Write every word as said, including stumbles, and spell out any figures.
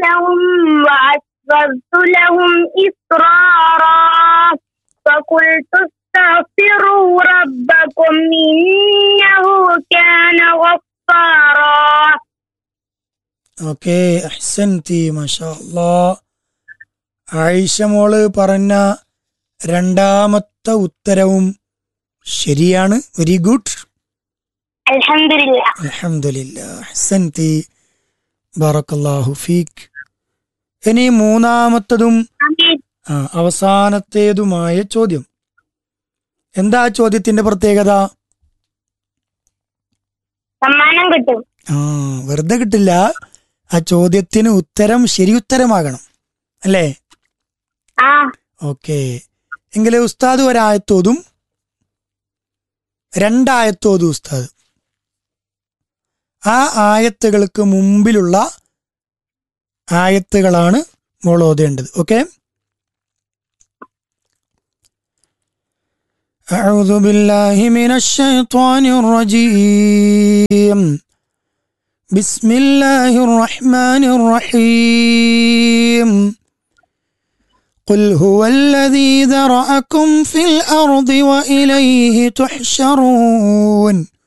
لهم وأسررت لهم إسرارا فقلت استغفروا ربكم إنه كان غفارا. Okay, അഹ്സൻതി, മാഷാ അല്ലാഹ്. ആയിഷ മോള് പറഞ്ഞ രണ്ടാമത്തെ ഉത്തരവും ശരിയാണ്. വെരി ഗുഡ്, അൽഹംദുലില്ലാഹ്. അൽഹംദുലില്ലാഹ്, അഹ്സൻതി, ബറക്കല്ലാഹു ഫീക്. ഇനി മൂന്നാമത്തതും ആമീൻ. ആ അവസാനത്തേതുമായ ചോദ്യം. എന്താ ചോദ്യത്തിന്റെ പ്രത്യേകത? സമ്മാനം കിട്ടും. ആ വെറുതെ കിട്ടില്ല, ആ ചോദ്യത്തിന് ഉത്തരം ശരി ഉത്തരമാകണം അല്ലേ? ആ ഓക്കെ, എങ്കിലേ ഉസ്താദ് ഒരായത്തോതും രണ്ടായത്തോതും ഉസ്താദ്. ആ ആയത്തുകൾക്ക് മുമ്പിലുള്ള ആയത്തുകളാണ് മോൾ ഓതേണ്ടത്. ഓക്കെ. أعوذ بالله من الشيطان الرجيم. بسم الله الرحمن الرحيم. قل هو الذي ذرأكم في الأرض وإليه تحشرون.